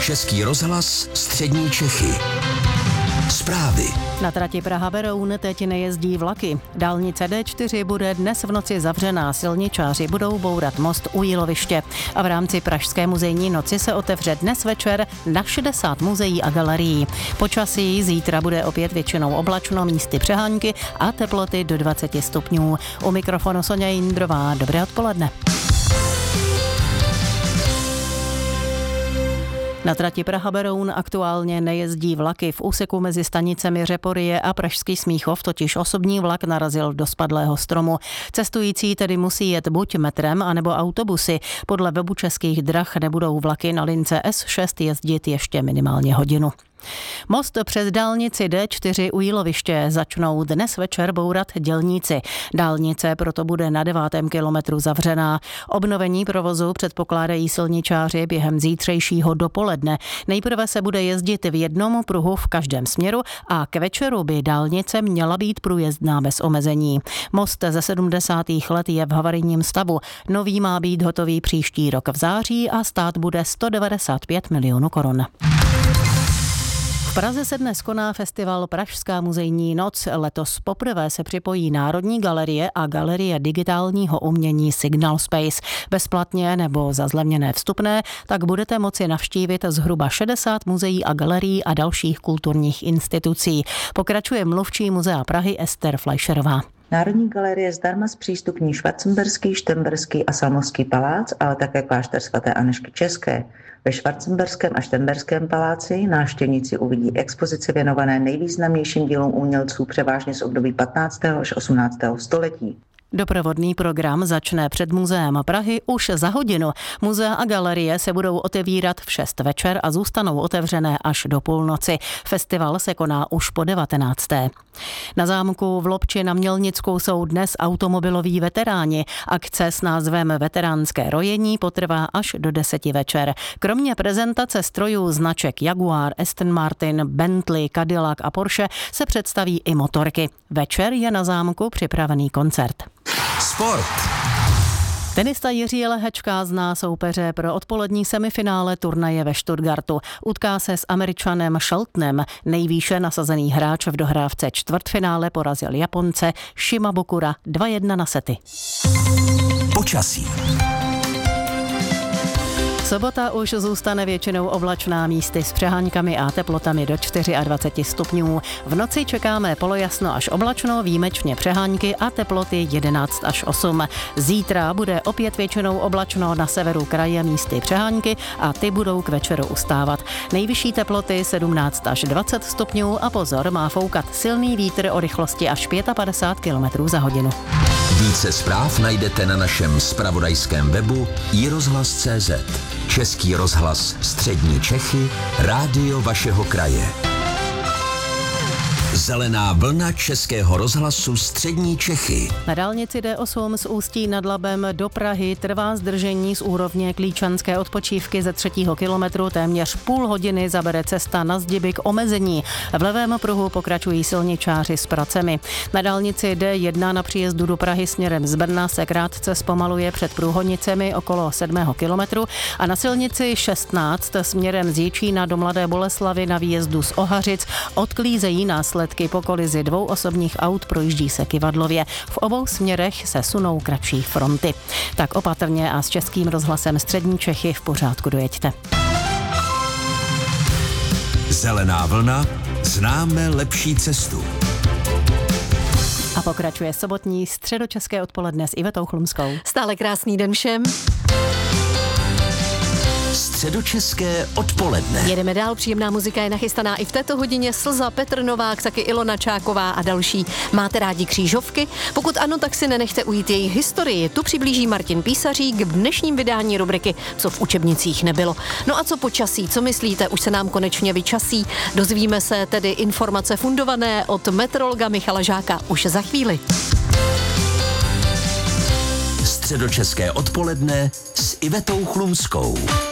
Český rozhlas Střední Čechy. Zprávy. Na trati Praha-Beroun teď nejezdí vlaky. Dálnice D4 bude dnes v noci zavřená. Silničáři budou bourat most u Jíloviště. A v rámci Pražské muzejní noci se otevře dnes večer na 60 muzeí a galerií. Počasí zítra bude opět většinou oblačno, místy přehánky a teploty do 20 stupňů. U mikrofonu Soňa Jindrová. Dobré odpoledne. Na trati Praha-Beroun aktuálně nejezdí vlaky. V úseku mezi stanicemi Řeporyje a Pražský Smíchov totiž osobní vlak narazil do spadlého stromu. Cestující tedy musí jet buď metrem, anebo autobusy. Podle webu Českých drah nebudou vlaky na lince S6 jezdit ještě minimálně hodinu. Most přes dálnici D4 u Jíloviště začnou dnes večer bourat dělníci. Dálnice proto bude na 9. kilometru zavřená. Obnovení provozu předpokládají silničáři během zítřejšího dopoledne. Nejprve se bude jezdit v jednom pruhu v každém směru a k večeru by dálnice měla být průjezdná bez omezení. Most ze 70. let je v havarijním stavu. Nový má být hotový příští rok v září a stát bude 195 milionů korun. V Praze se dnes koná festival Pražská muzejní noc. Letos poprvé se připojí Národní galerie a Galerie digitálního umění Signal Space. Bezplatně nebo za zlevněné vstupné tak budete moci navštívit zhruba 60 muzeí a galerií a dalších kulturních institucí. Pokračuje mluvčí Muzea Prahy Ester Fleischerová. Národní galerie zdarma zpřístupní Schwarzenberský, Šternberský a Salmovský palác, ale také klášter svaté Anežky České. Ve Schwarzenberském a Šternberském paláci návštěvníci uvidí expozice věnované nejvýznamnějším dílům umělců převážně z období 15. až 18. století. Doprovodný program začne před Muzeem Prahy už za hodinu. Muzea a galerie se budou otevírat v 6 večer a zůstanou otevřené až do půlnoci. Festival se koná už po 19. Na zámku v Lobči na Mělnicku jsou dnes automobiloví veteráni. Akce s názvem Veteránské rojení potrvá až do 10 večer. Kromě prezentace strojů značek Jaguar, Aston Martin, Bentley, Cadillac a Porsche se představí i motorky. Večer je na zámku připravený koncert. Sport. Tenista Jiří Lehečka zná soupeře pro odpolední semifinále turnaje ve Stuttgartu. Utká se s Američanem Sheltonem. Nejvýše nasazený hráč v dohrávce čtvrtfinále porazil Japonce Shimabukura 2-1 na sety. Počasí. Sobota už zůstane většinou oblačná, místy s přeháňkami a teplotami do 24 stupňů. V noci čekáme polojasno až oblačno, výjimečně přehánky a teploty 11 až 8. Zítra bude opět většinou oblačno, na severu kraje místy přehánky a ty budou k večeru ustávat. Nejvyšší teploty 17 až 20 stupňů a pozor, má foukat silný vítr o rychlosti až 55 km za hodinu. Více zpráv najdete na našem zpravodajském webu iRozhlas.cz. Český rozhlas Střední Čechy, rádio vašeho kraje. Zelená vlna Českého rozhlasu Střední Čechy. Na dálnici D8 z Ústí nad Labem do Prahy trvá zdržení z úrovně Klíčanské odpočívky ze 3. kilometru. Téměř půl hodiny zabere cesta na zdi k omezení. V levém pruhu pokračují silničáři s pracemi. Na dálnici D1 na příjezdu do Prahy směrem z Brna se krátce zpomaluje před Průhonicemi okolo 7. kilometru a na silnici 16 směrem z Jičína do Mladé Boleslavi na výjezdu z Ohařic odklízejí následky po kolizi 2 osobních aut, projíždí se kyvadlově. V obou směrech se sunou kratší fronty. Tak opatrně a s Českým rozhlasem Střední Čechy v pořádku dojeďte. Zelená vlna, známe lepší cestu. A pokračuje sobotní středočeské odpoledne s Ivetou Chlumskou. Stále krásný den všem. Středočeské odpoledne. Jedeme dál, příjemná muzika je nachystaná i v této hodině. Slza, Petr Novák, taky Ilona Čáková a další. Máte rádi křížovky? Pokud ano, tak si nenechte ujít jejich historii. Tu přiblíží Martin Písařík v dnešním vydání rubriky Co v učebnicích nebylo. No a co počasí? Co myslíte? Už se nám konečně vyčasí. Dozvíme se tedy informace fundované od meteorologa Michala Žáka už za chvíli. Středočeské odpoledne s Ivetou Chlumskou.